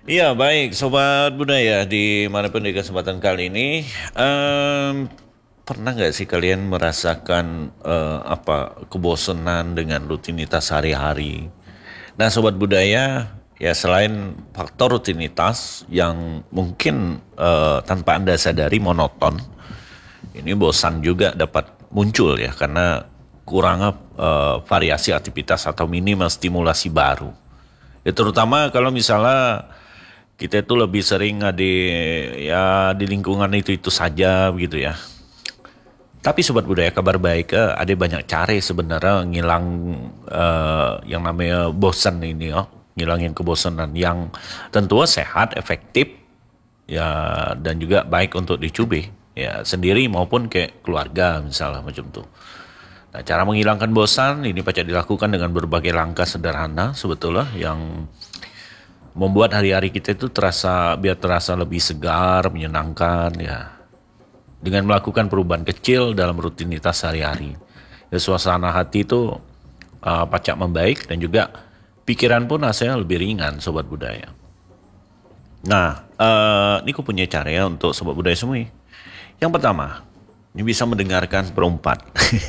Iya, baik, Sobat Budaya, dimanapun di kesempatan kali ini, pernah nggak sih kalian merasakan kebosanan dengan rutinitas sehari-hari? Nah, Sobat Budaya, ya selain faktor rutinitas yang mungkin tanpa Anda sadari monoton, ini bosan juga dapat muncul ya, karena kurangnya variasi aktivitas atau minimal stimulasi baru. Ya terutama kalau misalnya kita itu lebih sering di lingkungan itu saja begitu ya. Tapi Sobat Budaya, kabar baik, ada banyak cara sebenarnya ngilang yang namanya bosan ini ya, ngilangin kebosanan yang tentu sehat, efektif ya, dan juga baik untuk dicoba ya sendiri maupun kayak keluarga misalnya macam tuh. Nah, cara menghilangkan bosan ini pacak dilakukan dengan berbagai langkah sederhana sebetulnya yang membuat hari-hari kita itu terasa lebih segar, menyenangkan ya. Dengan melakukan perubahan kecil dalam rutinitas sehari-hari. Ya, suasana hati itu pacak membaik dan juga pikiran pun rasanya lebih ringan, Sobat Budaya. Nah, ini aku punya cara ya untuk Sobat Budaya semua. Yang pertama, ini bisa mendengarkan perempat.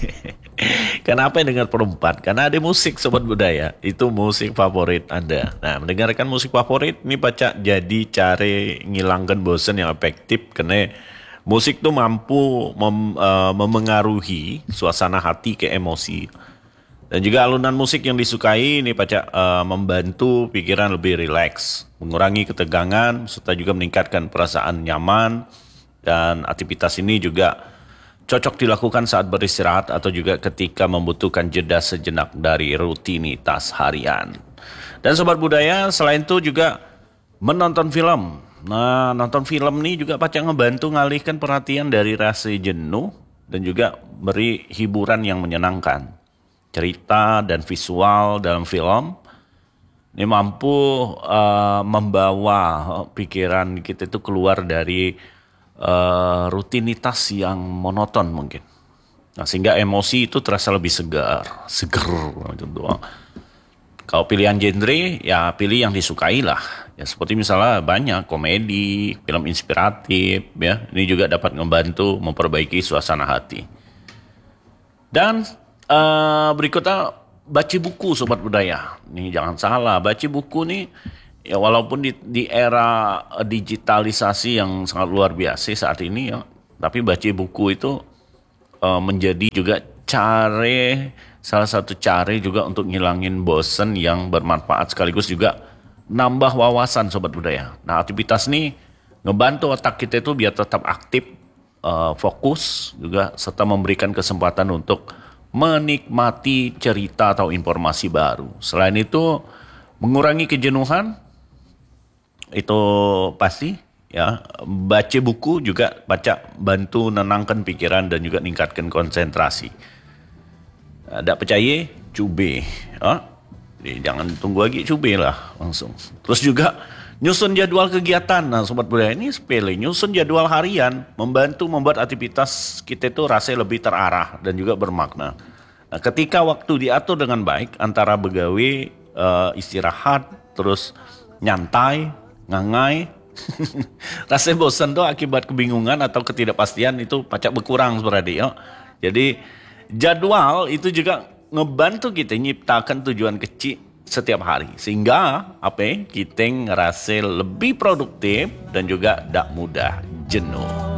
Kenapa dengar perempat? Karena ada musik Sobat Budaya. Itu musik favorit Anda. Nah, mendengarkan musik favorit ini pacak jadi cara ngilangkan bosan yang efektif. Karena musik tuh mampu memengaruhi suasana hati ke emosi. Dan juga alunan musik yang disukai ini pacak membantu pikiran lebih rileks, mengurangi ketegangan, serta juga meningkatkan perasaan nyaman. Dan aktivitas ini juga cocok dilakukan saat beristirahat atau juga ketika membutuhkan jeda sejenak dari rutinitas harian. Dan Sobat Budaya, selain itu juga menonton film. Nah, nonton film ini juga pacak ngebantu ngalihkan perhatian dari rasa jenuh dan juga beri hiburan yang menyenangkan. Cerita dan visual dalam film ini mampu membawa pikiran kita itu keluar dari rutinitas yang monoton mungkin. Nah, sehingga emosi itu terasa lebih seger gitu doang. Kalau pilihan genre, ya pilih yang disukai lah. Ya seperti misalnya banyak komedi, film inspiratif, ya. Ini juga dapat membantu memperbaiki suasana hati. Dan berikutnya baca buku Sobat Budaya. Nih jangan salah, baca buku nih ya walaupun di era digitalisasi yang sangat luar biasa saat ini ya, tapi baca buku itu menjadi juga salah satu cara juga untuk ngilangin bosen yang bermanfaat sekaligus juga nambah wawasan Sobat Budaya. Nah, aktivitas ini ngebantu otak kita itu biar tetap aktif, fokus juga serta memberikan kesempatan untuk menikmati cerita atau informasi baru. Selain itu, mengurangi kejenuhan itu pasti ya. Baca buku juga bantu menenangkan pikiran dan juga meningkatkan konsentrasi. Ada percaya, cube. Jadi jangan tunggu lagi, cube lah langsung. Terus juga nyusun jadwal kegiatan. Nah, Sobat Budaya, ini sepele. Nyusun jadwal harian membantu membuat aktivitas kita itu rasanya lebih terarah dan juga bermakna. Nah, ketika waktu diatur dengan baik antara begawe, istirahat, terus nyantai, ngangai, rasa bosan tuh akibat kebingungan atau ketidakpastian itu pacak berkurang seperti ya. Jadi jadwal itu juga ngebantu kita nyiptakan tujuan kecil setiap hari sehingga kita ngerasa lebih produktif dan juga tidak mudah jenuh.